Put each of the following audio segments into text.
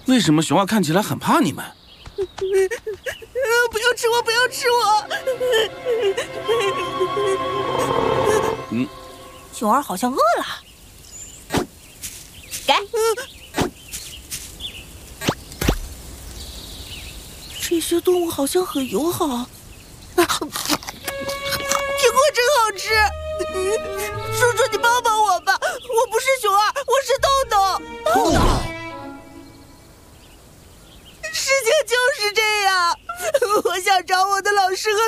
为什么熊二看起来很怕你们？ 不要吃我，不要吃我！熊二好像饿了。 给。 这些动物好像很友好。苹果真好吃。叔叔，你帮帮我吧！我不是熊二，我是豆豆。 豆豆。 事情就是这样，我想找我的老师和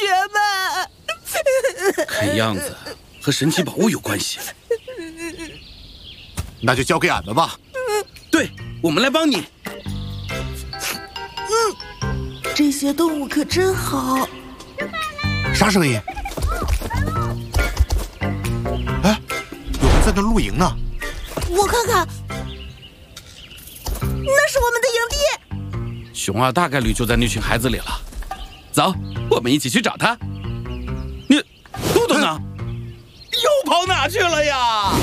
同学们。 看样子和神奇宝物有关系。 那就交给俺们吧。 对，我们来帮你。 这些动物可真好。 啥声音？哎，有人在那露营呢。 我看看，那是我们的营地。 熊二大概率就在那群孩子里了。走，我们一起去找他。你，豆豆呢？又跑哪去了呀？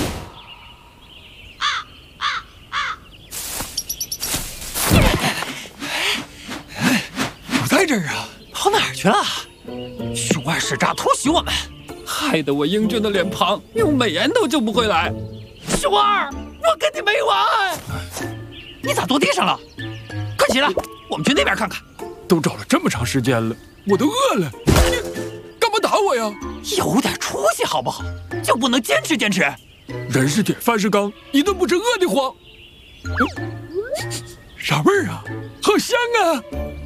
不在这儿啊，跑哪儿去了？熊二使诈突袭我们，害得我英俊的脸庞用美颜都救不回来。熊二，我跟你没完！你咋坐地上了？快起来，我们去那边看看。 都找了这么长时间了，我都饿了。你干嘛打我呀？ 有点出息好不好？就不能坚持坚持？ 人是铁，饭是钢，一顿不吃饿得慌。啥味儿啊？好香啊！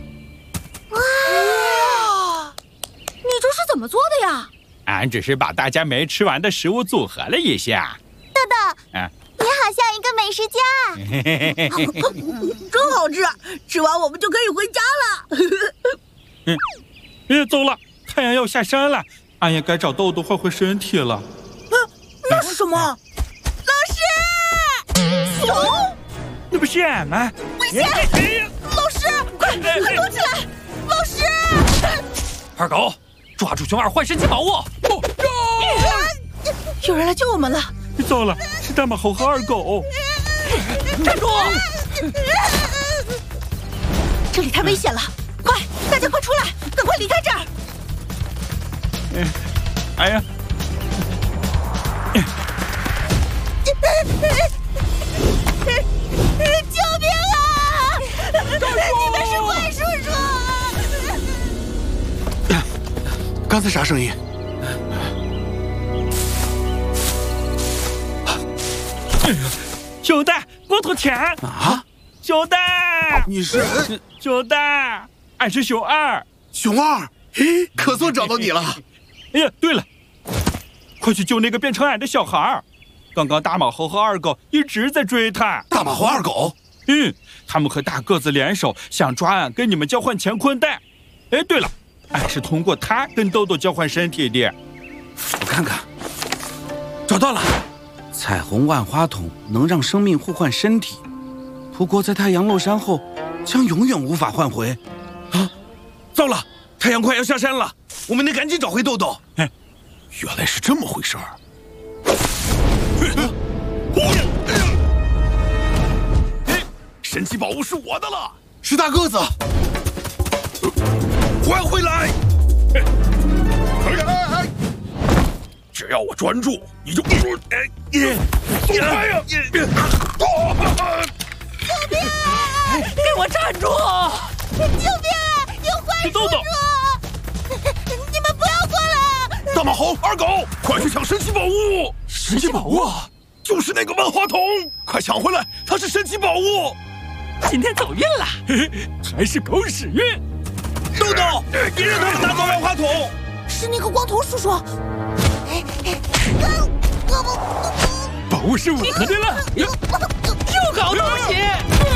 哇，你这是怎么做的呀？ 俺只是把大家没吃完的食物组合了一下。 豆豆，你好像一个美食家。 真好吃，吃完我们就可以回家了。 走了，太阳要下山了，俺也该找豆豆换回身体了。 那是什么？老师，熊， 那不是俺吗？ 危险！老师，快躲起来！老师， 二狗，抓住熊二换神奇宝物！ 有人来救我们了！ 糟了，是大马猴和二狗！ 站住！ 这里太危险了，快，大家快出来，赶快离开这儿！ 哎呀！ 救命啊！你们是怪叔叔！ 刚才啥声音？ 熊大，光头强啊！ 熊大， 你是熊大，俺是熊二。 熊二，嘿，可算找到你了。 哎呀，对了，快去救那个变成俺的小孩儿。刚刚大马猴和二狗一直在追他。 大马猴、二狗？ 他们和大个子联手，想抓俺跟你们交换乾坤袋。哎，对了，俺是通过它跟豆豆交换身体的。 我看看，找到了。彩虹万花筒能让生命互换身体，不过在太阳落山后，将永远无法换回。啊，糟了，太阳快要下山了，我们得赶紧找回豆豆。 原来是这么回事儿。神奇宝物是我的了， 是大个子， 还回来！只要我专注，你就松开呀！ 救命啊！ 给我站住！ 救命啊！有怪叔叔！你们不要过来！ 大马猴、二狗，快去抢神奇宝物！ 神奇宝物就是那个万花筒，快抢回来！它是神奇宝物。 今天走运了， 还是狗屎运！ 豆豆，你让他们拿走万花筒！ 是那个光头叔叔。 宝物是我的了！ 又搞东西！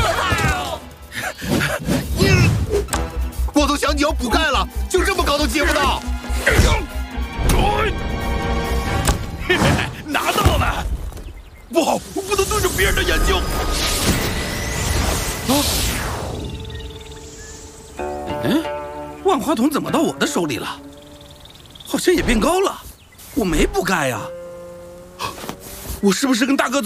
光头强，你要补钙了，就这么高都接不到。 拿到了！不好，我不能对着别人的眼睛。 万花筒怎么到我的手里了？好像也变高了。我没补钙呀。我是不是跟大个子